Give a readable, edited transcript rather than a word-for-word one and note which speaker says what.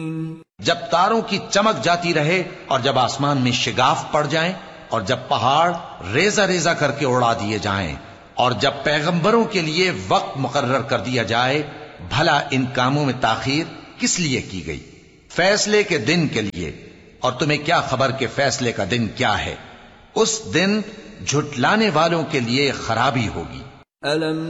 Speaker 1: जब तारों की चमक जाती रहे और जब आसमान में शिगाफ पड़ जाएं और जब पहाड़ रेजा रेजा करके उड़ा दिए जाएं और जब पैगंबरों के लिए वक्त मुकर्रर कर दिया जाए, भला इन कामों में ताखीर किस लिए की गई? फैसले के दिन के लिए। और तुम्हें क्या खबर कि फैसले का दिन क्या है? उस दिन झुटलाने वालों के लिए खराबी होगी।